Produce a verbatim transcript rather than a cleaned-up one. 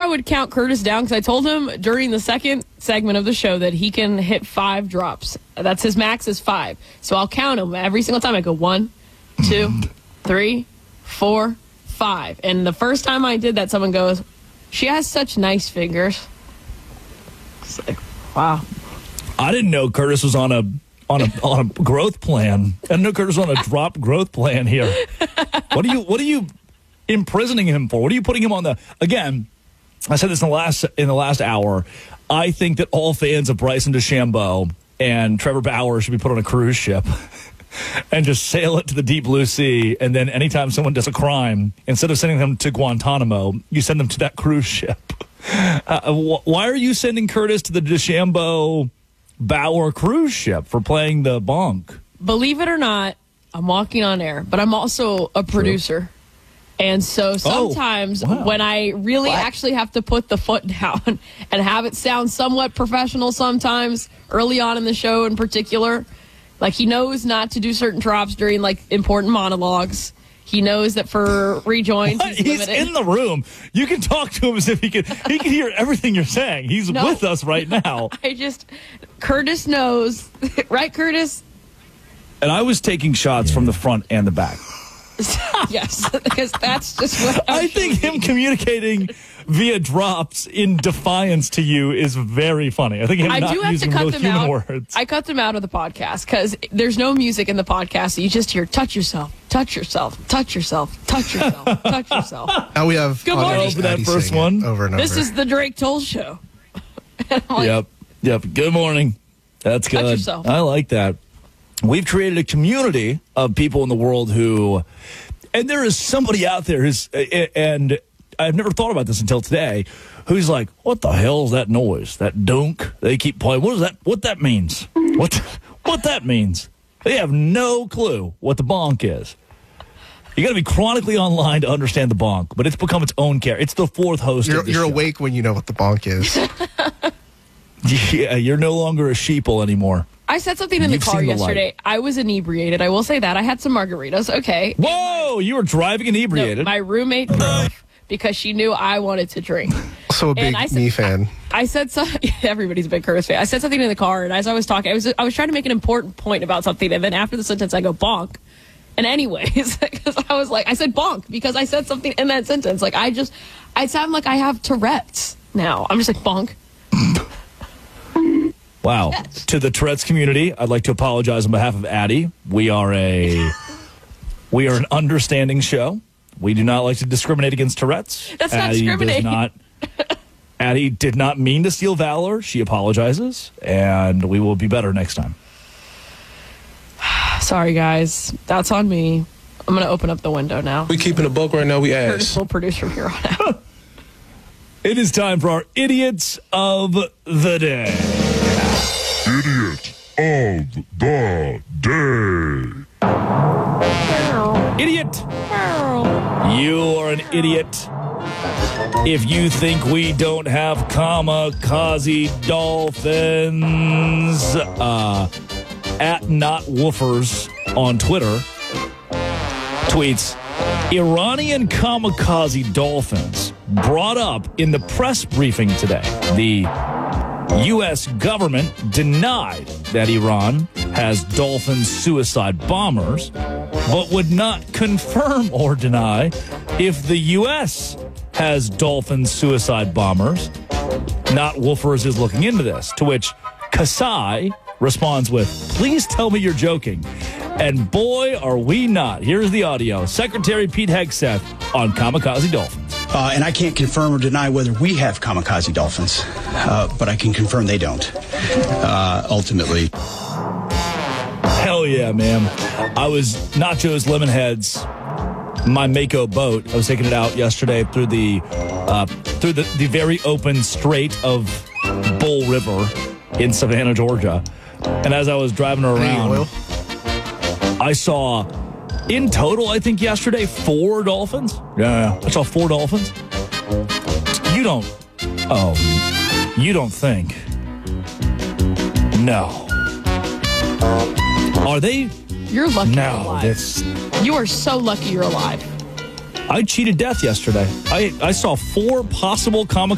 would count Curtis down because I told him during the second segment of the show that he can hit five drops. That's his max is five. So I'll count him every single time. I go one, two, three, four, five. And the first time I did that, someone goes, she has such nice fingers. It's like, wow. I didn't know Curtis was on a on a on a growth plan. I didn't know Curtis was on a drop growth plan here. What are you what are you imprisoning him for? What are you putting him on the again? I said this in the last in the last hour. I think that all fans of Bryson DeChambeau and Trevor Bauer should be put on a cruise ship and just sail it to the deep blue sea. And then anytime someone does a crime, instead of sending them to Guantanamo, you send them to that cruise ship. Uh, wh- why are you sending Curtis to the DeChambeau Bauer cruise ship for playing the bonk? Believe it or not, I'm walking on air, but I'm also a producer. True. And so sometimes oh, wow. when I really what? actually have to put the foot down and have it sound somewhat professional sometimes, early on in the show in particular, like he knows not to do certain drops during like important monologues. He knows that for rejoins, he's, he's in the room. You can talk to him as if he can. He can hear everything you're saying. He's no, with us right now. I just, Curtis knows, right, Curtis? And I was taking shots from the front and the back. Yes, because that's just what I'm I think him communicating via drops in defiance to you is very funny. I think him I not do have using to cut real them human out. words. I cut them out of the podcast because there's no music in the podcast. So you just hear touch yourself, touch yourself, touch yourself, touch yourself, touch yourself. Now we have Good morning. For that first one. Over and over. This is the Drake Toll Show. Like, yep, yep. Good morning. That's good. Touch yourself. I like that. We've created a community of people in the world who, and there is somebody out there who's, and I've never thought about this until today, who's like, what the hell is that noise? That dunk they keep playing. What is that? What that means? What, what that means? They have no clue what the bonk is. You got to be chronically online to understand the bonk, but it's become its own character. It's the fourth host You're, of the you're show. awake when you know what the bonk is. Yeah, you're no longer a sheeple anymore. I said something in You've the car seen the yesterday. light. I was inebriated. I will say that. I had some margaritas. Okay. Whoa, you were driving inebriated. No, my roommate drove because she knew I wanted to drink. So a big I said, me fan. I, I said so, everybody's a big Curtis fan. I said something in the car, and as I was talking, I was I was trying to make an important point about something, and then after the sentence, I go bonk. And anyways, because I was like, I said bonk because I said something in that sentence. Like I just, I sound like I have Tourette's now. I'm just like bonk. Wow. Yes. To the Tourette's community, I'd like to apologize on behalf of Addie. We are a we are an understanding show. We do not like to discriminate against Tourette's. That's not Addie discriminating. Does not, Addie did not mean to steal valor. She apologizes, and we will be better next time. Sorry, guys. That's on me. I'm going to open up the window now. We keeping a book right now. We ask. Curtis will produce from here on out. It is time for our Idiots of the Day. Idiot of the Day. Idiot. You are an idiot if you think we don't have kamikaze dolphins. Uh, at Not Woofers on Twitter tweets, Iranian kamikaze dolphins brought up in the press briefing today. The U S government denied that Iran has dolphin suicide bombers, but would not confirm or deny if the U S has dolphin suicide bombers. Not Woofers is looking into this, to which Kasai responds with, please tell me you're joking. And boy, are we not. Here's the audio. Secretary Pete Hegseth on kamikaze dolphins. Uh, and I can't confirm or deny whether we have kamikaze dolphins, uh, but I can confirm they don't, uh, ultimately. Hell yeah, man. I was Nacho's Lemonheads, my Mako boat. I was taking it out yesterday through the uh, through the, the very open strait of Bull River in Savannah, Georgia. And as I was driving her around, I saw, in total, I think yesterday, four dolphins. Yeah, I saw four dolphins. You don't, oh, you don't think. No. Are they? You're lucky no, you're alive. That's, you are so lucky you're alive. I cheated death yesterday. I, I saw four possible kamikaze